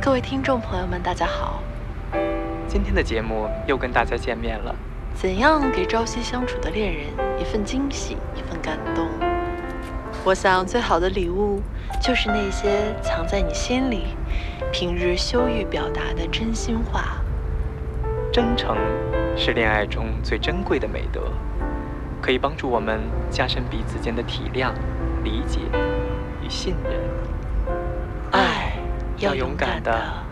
各位听众朋友们，大家好。 今天的节目又跟大家见面了。 怎样给朝夕相处的恋人一份惊喜，一份感动？我想最好的礼物，就是那些藏在你心里，平日羞于表达的真心话。 真诚是恋爱中最珍贵的美德，可以帮助我们加深彼此间的体谅、理解与信任。爱要勇敢的